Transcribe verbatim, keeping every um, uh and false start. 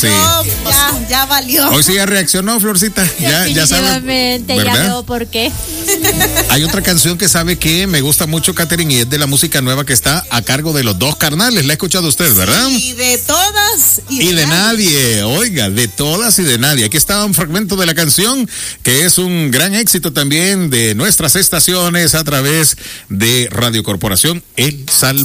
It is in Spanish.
Sí. No, ya, ya valió. Hoy sí ya reaccionó, Florcita. Ya, ya sabe. Definitivamente, ya veo por qué. Hay otra canción que sabe que me gusta mucho, Katherine, y es de la música nueva que está a cargo de los dos carnales. La ha escuchado usted, ¿verdad? Y de todas y, Y de, de nadie. nadie. Oiga, de todas y de nadie. Aquí está un fragmento de la canción que es un gran éxito también de nuestras estaciones a través de Radio Corporación El Salvador.